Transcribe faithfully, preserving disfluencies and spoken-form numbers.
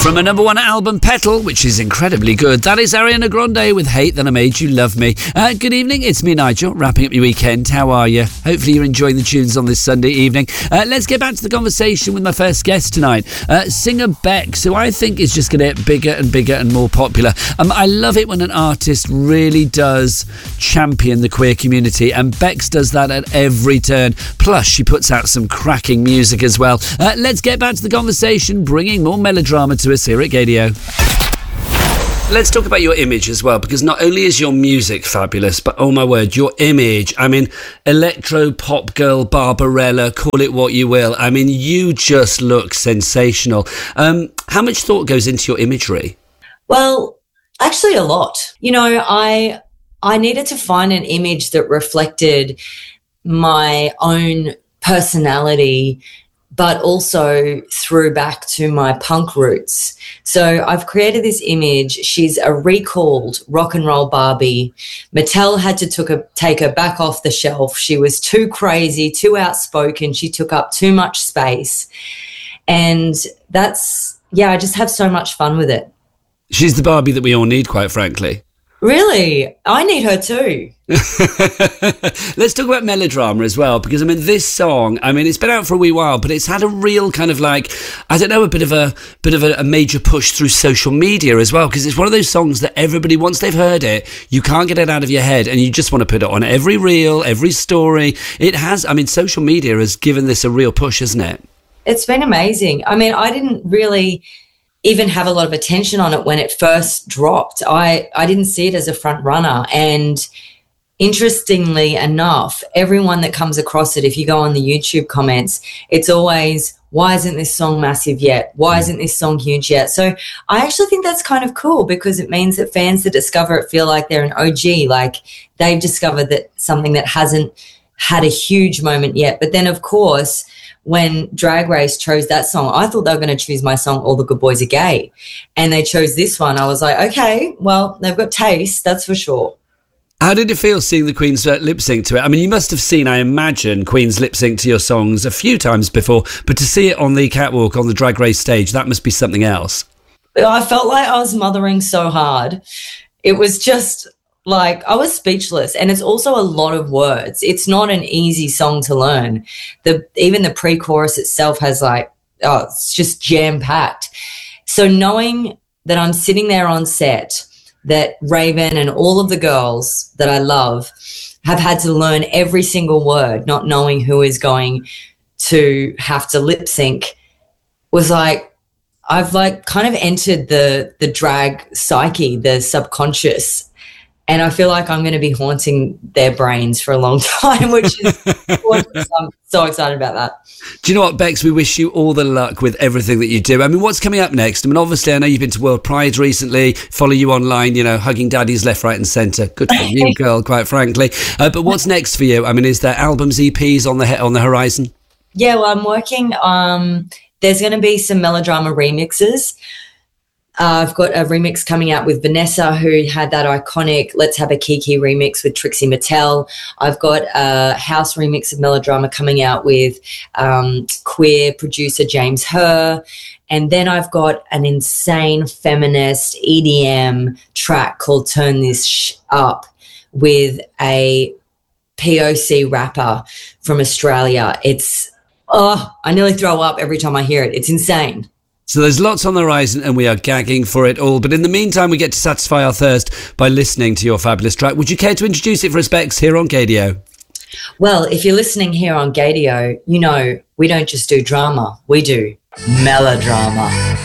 From a number one album, Petal, which is incredibly good, that is Ariana Grande with Hate That I Made You Love Me. Uh, good evening, it's me, Nigel, wrapping up your weekend. How are you? Hopefully you're enjoying the tunes on this Sunday evening. Uh, let's get back to the conversation with my first guest tonight, uh, singer Bex, who I think is just going to get bigger and bigger and more popular. Um, I love it when an artist really does champion the queer community, and Bex does that at every turn. Plus, she puts out some cracking music as well. Uh, let's get back to the conversation, bringing more melodrama to us here at Gadio. Let's talk about your image as well, because not only is your music fabulous, but oh my word, your image. I mean, electro pop girl Barbarella, call it what you will. I mean, you just look sensational. Um, how much thought goes into your imagery? Well, actually a lot. You know, I I needed to find an image that reflected my own personality, but also threw back to my punk roots. So I've created this image. She's a recalled rock and roll Barbie. Mattel had to took a, take her back off the shelf. She was too crazy, too outspoken. She took up too much space. And that's, yeah, I just have so much fun with it. She's the Barbie that we all need, quite frankly. Really? I need her too. Let's talk about melodrama as well, because I mean, this song, I mean, it's been out for a wee while, but it's had a real kind of like, I don't know, a bit of a bit of a, a major push through social media as well, because it's one of those songs that everybody, once they've heard it, you can't get it out of your head, and you just want to put it on every reel, every story. It has, I mean, social media has given this a real push, hasn't it? It's been amazing. I mean, I didn't really even have a lot of attention on it when it first dropped. I, I didn't see it as a front runner. And interestingly enough, everyone that comes across it, if you go on the YouTube comments, it's always, why isn't this song massive yet? Why isn't this song huge yet? So I actually think that's kind of cool, because it means that fans that discover it feel like they're an O G, like they've discovered that something that hasn't had a huge moment yet. But then, of course, when Drag Race chose that song, I thought they were going to choose my song, All the Good Boys Are Gay. And they chose this one. I was like, okay, well, they've got taste, that's for sure. How did it feel seeing the Queen's uh, lip sync to it? I mean, you must have seen, I imagine, Queen's lip sync to your songs a few times before, but to see it on the catwalk, on the Drag Race stage, that must be something else. I felt like I was mothering so hard. It was just like, I was speechless. And it's also a lot of words. It's not an easy song to learn. The even the pre-chorus itself has like, oh, it's just jam-packed. So knowing that I'm sitting there on set, that Raven and all of the girls that I love have had to learn every single word, not knowing who is going to have to lip sync, was like, I've like kind of entered the the drag psyche, the subconscious. And I feel like I'm going to be haunting their brains for a long time, which is I'm so excited about that. Do you know what, Bex? We wish you all the luck with everything that you do. I mean, what's coming up next? I mean, obviously, I know you've been to World Pride recently, follow you online, you know, hugging daddies left, right and centre. Good for you, girl, quite frankly. Uh, but what's next for you? I mean, is there albums, E Ps on the on the horizon? Yeah, well, I'm working. Um, there's going to be some melodrama remixes. Uh, I've got a remix coming out with Vanessa, who had that iconic Let's Have a Kiki remix with Trixie Mattel. I've got a house remix of Melodrama coming out with um, queer producer James Herr. And then I've got an insane feminist E D M track called Turn This Sh- Up with a P O C rapper from Australia. It's, oh, I nearly throw up every time I hear it. It's insane. So there's lots on the horizon and we are gagging for it all. But in the meantime, we get to satisfy our thirst by listening to your fabulous track. Would you care to introduce it for us, Bex, here on Gadio? Well, if you're listening here on Gadio, you know we don't just do drama, we do melodrama.